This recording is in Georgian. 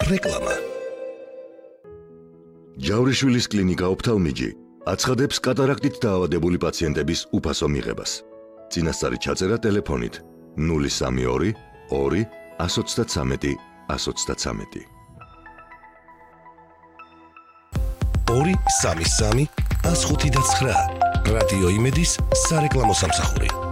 რეკლამა. ჯავრიშვილის კლინიკა ოფთალმიჯი აცხადებს კატარაქტით დაავადებული პაციენტების უფასო მიღებას. წინასწარი ჩაწერა ტელეფონით 032 2 133 133. 233 159 რადიო იმედის სარეკლამო სამსახური.